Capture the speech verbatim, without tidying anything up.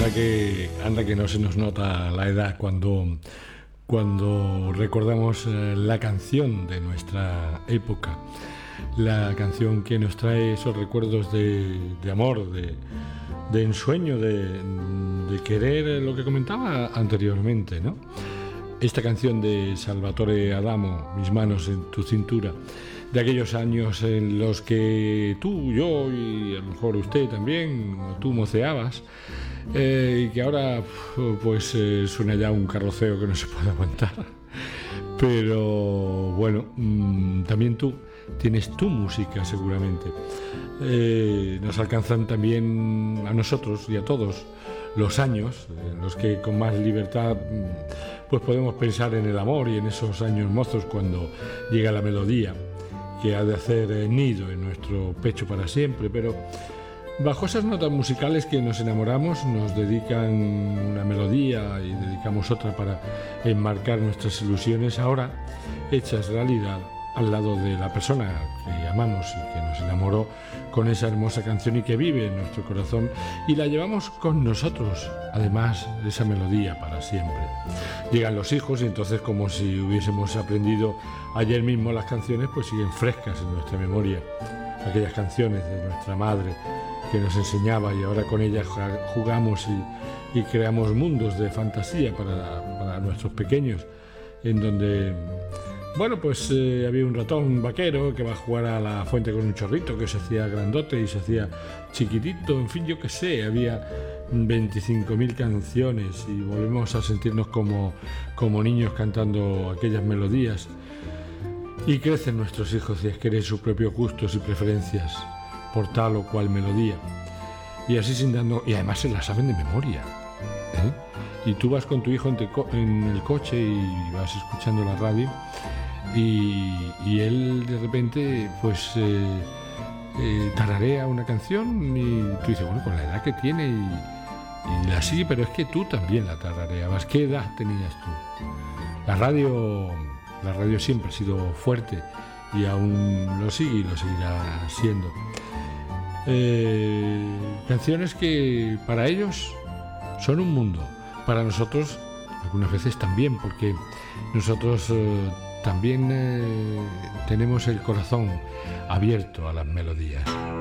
anda que, anda que no se nos nota la edad cuando, cuando recordamos la canción de nuestra época, la canción que nos trae esos recuerdos de, de amor, de, de ensueño, de, de querer, lo que comentaba anteriormente, ¿no? Esta canción de Salvatore Adamo, Mis manos en tu cintura, de aquellos años en los que tú, yo y a lo mejor usted también, tú moceabas, eh, y que ahora pues eh, suena ya un carroceo que no se puede aguantar. Pero bueno, mmm, también tú tienes tu música seguramente. Eh, nos alcanzan también a nosotros y a todos los años en los que con más libertad pues podemos pensar en el amor y en esos años mozos cuando llega la melodía que ha de hacer nido en nuestro pecho para siempre, pero bajo esas notas musicales que nos enamoramos nos dedican una melodía y dedicamos otra para enmarcar nuestras ilusiones ahora hechas realidad al lado de la persona que amamos y que nos enamoró con esa hermosa canción y que vive en nuestro corazón y la llevamos con nosotros, además de esa melodía para siempre. Llegan los hijos y entonces, como si hubiésemos aprendido ayer mismo las canciones, pues siguen frescas en nuestra memoria, aquellas canciones de nuestra madre que nos enseñaba y ahora con ellas jugamos y, y creamos mundos de fantasía para, para nuestros pequeños, en donde bueno, pues eh, había un ratón vaquero que va a jugar a la fuente con un chorrito que se hacía grandote y se hacía chiquitito, en fin, yo qué sé, había veinticinco mil canciones y volvemos a sentirnos como, como niños cantando aquellas melodías. Y crecen nuestros hijos y adquieren sus propios gustos y preferencias por tal o cual melodía. Y así sin dando, y además se la saben de memoria, ¿eh? Y tú vas con tu hijo en, te, en el coche y vas escuchando la radio. Y, y él de repente pues eh, eh, tararea una canción y tú dices, bueno, con la edad que tiene y, y la sigue, pero es que tú también la tarareabas. ¿Qué edad tenías tú? La radio, la radio siempre ha sido fuerte y aún lo sigue y lo seguirá siendo. Eh, canciones que para ellos son un mundo, para nosotros algunas veces también, porque nosotros eh, también eh, tenemos el corazón abierto a las melodías.